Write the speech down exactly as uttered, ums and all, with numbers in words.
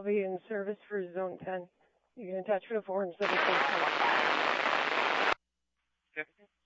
I'll be in service for Zone ten. You can attach for the four and seven.